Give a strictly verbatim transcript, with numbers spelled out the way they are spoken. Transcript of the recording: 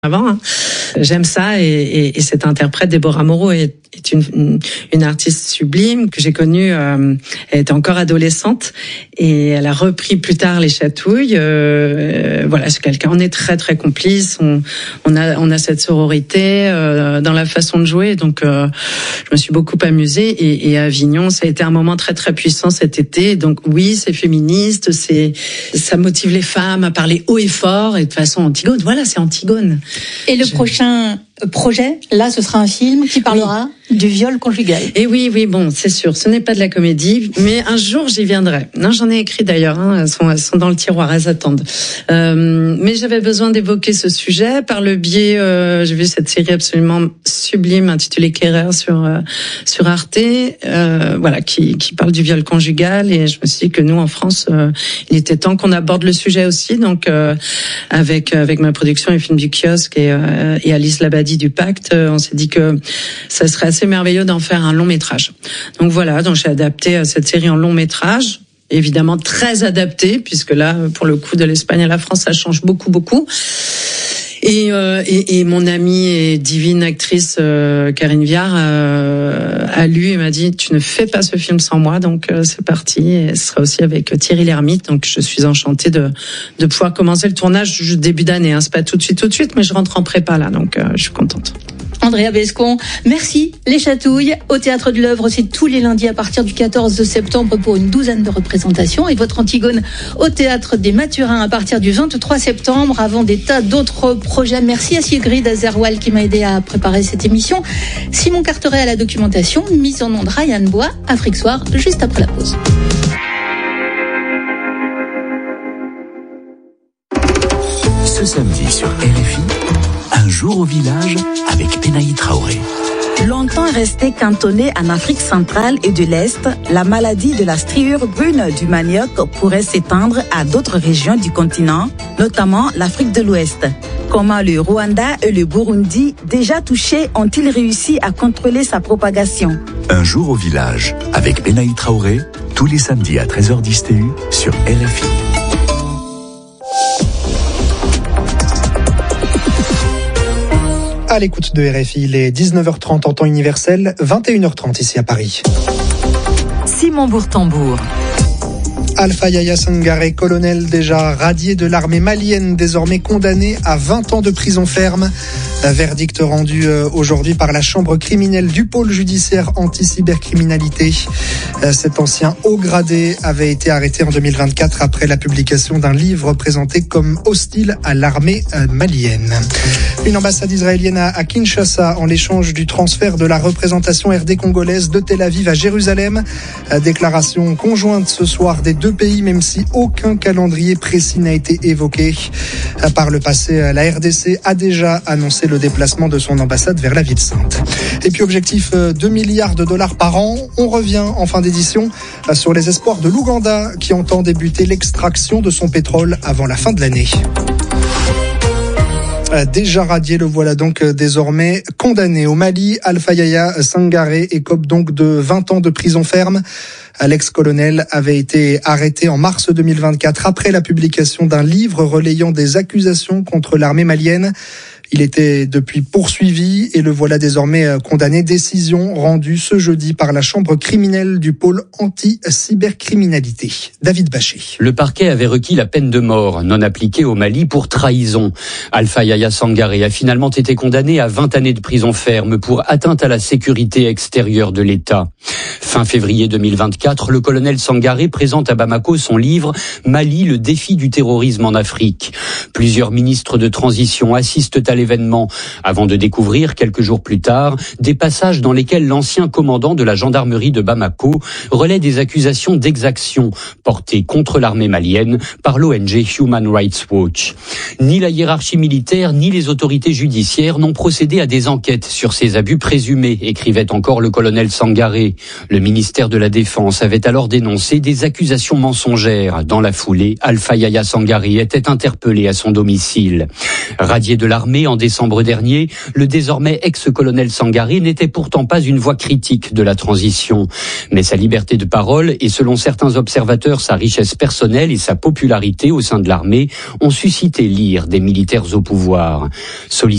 avant. Hein. J'aime ça et, et, et cette interprète, Déborah Moreau, est, est une, une, une artiste sublime que j'ai connue. Euh, elle était encore adolescente et elle a repris plus tard Les Chatouilles. Euh, voilà, c'est quelqu'un. On est très très complices. On, on a on a cette sororité euh, dans la façon de jouer. Donc, euh, je me suis beaucoup amusée et, et à Avignon, ça a été un moment très très puissant cet été. Donc oui, c'est féministe, c'est ça motive les femmes à parler haut et fort et de façon Antigone. Voilà, c'est Antigone. Et le Je... prochain projet, là, ce sera un film qui parlera oui. du viol conjugal. Et oui, oui, bon, c'est sûr, ce n'est pas de la comédie, mais un jour j'y viendrai. Non, j'en ai écrit d'ailleurs, hein, elles sont, elles sont dans le tiroir, elles attendent. Euh, mais j'avais besoin d'évoquer ce sujet par le biais, euh, j'ai vu cette série absolument sublime intitulée Querer sur euh, sur Arte, euh, voilà, qui qui parle du viol conjugal, et je me suis dit que nous en France, euh, il était temps qu'on aborde le sujet aussi, donc euh, avec avec ma production, les films du kiosque et, euh, et Alice Labadie du Pacte, on s'est dit que ça serait assez merveilleux d'en faire un long métrage. Donc voilà, donc j'ai adapté cette série en long métrage, évidemment très adapté, puisque là, pour le coup, de l'Espagne à la France, ça change beaucoup, beaucoup. Et, euh, et, et mon amie et divine actrice euh, Karine Viard euh, a lu et m'a dit: tu ne fais pas ce film sans moi, donc euh, c'est parti. Et ce sera aussi avec Thierry Lhermitte, donc je suis enchantée de de pouvoir commencer le tournage début d'année. Hein. C'est pas tout de suite, tout de suite, mais je rentre en prépa là, donc euh, je suis contente. Andrea Bescon, merci. Les Chatouilles au Théâtre de l'Œuvre, c'est tous les lundis à partir du quatorze septembre pour une douzaine de représentations, et votre Antigone au Théâtre des Mathurins à partir du vingt-trois septembre, avant des tas d'autres projets. Merci à Sigrid Azerwal qui m'a aidé à préparer cette émission. Simon Carteret à la documentation, mise en onde Ryan Bois, Afrique Soir, juste après la pause. Ce samedi sur R F I, un jour au village avec Benaï Traoré. Longtemps restée cantonnée en Afrique centrale et de l'Est, la maladie de la striure brune du manioc pourrait s'étendre à d'autres régions du continent, notamment l'Afrique de l'Ouest. Comment le Rwanda et le Burundi, déjà touchés, ont-ils réussi à contrôler sa propagation? Un jour au village avec Benaï Traoré, tous les samedis à treize heures dix T U sur R F I. À l'écoute de R F I, il est dix-neuf heures trente en temps universel, vingt et une heures trente ici à Paris. Simon Bourtambour. Alpha Yaya Sangaré, colonel déjà radié de l'armée malienne, désormais condamné à vingt ans de prison ferme. Un verdict rendu aujourd'hui par la chambre criminelle du pôle judiciaire anti-cybercriminalité. Cet ancien haut gradé avait été arrêté en deux mille vingt-quatre après la publication d'un livre présenté comme hostile à l'armée malienne. Une ambassade israélienne à Kinshasa en l'échange du transfert de la représentation R D congolaise de Tel Aviv à Jérusalem. Déclaration conjointe ce soir des deux pays, même si aucun calendrier précis n'a été évoqué. Par le passé, la R D C a déjà annoncé le déplacement de son ambassade vers la ville sainte. Et puis objectif deux milliards de dollars par an. On revient en fin d'édition sur les espoirs de l'Ouganda qui entend débuter l'extraction de son pétrole avant la fin de l'année. Déjà radié, le voilà donc désormais condamné. Au Mali, Alpha Yaya Sangaré écope donc de vingt ans de prison ferme. L'ex-colonel avait été arrêté en mars deux mille vingt-quatre après la publication d'un livre relayant des accusations contre l'armée malienne. Il était depuis poursuivi et le voilà désormais condamné. Décision rendue ce jeudi par la chambre criminelle du pôle anti-cybercriminalité. David Bachet. Le parquet avait requis la peine de mort non appliquée au Mali pour trahison. Alpha Yaya Sangaré a finalement été condamné à vingt années de prison ferme pour atteinte à la sécurité extérieure de l'État. Fin février deux mille vingt-quatre, le colonel Sangaré présente à Bamako son livre « Mali, le défi du terrorisme en Afrique ». Plusieurs ministres de transition assistent à l'événement avant de découvrir, quelques jours plus tard, des passages dans lesquels l'ancien commandant de la gendarmerie de Bamako relaie des accusations d'exaction portées contre l'armée malienne par l'O N G Human Rights Watch. Ni la hiérarchie militaire ni les autorités judiciaires n'ont procédé à des enquêtes sur ces abus présumés, écrivait encore le colonel Sangaré. Le ministère de la Défense avait alors dénoncé des accusations mensongères. Dans la foulée, Alpha Yaya Sangaré était interpellé à son domicile. Radié de l'armée, en décembre dernier, le désormais ex-colonel Sangaré n'était pourtant pas une voix critique de la transition. Mais sa liberté de parole et selon certains observateurs sa richesse personnelle et sa popularité au sein de l'armée ont suscité l'ire des militaires au pouvoir.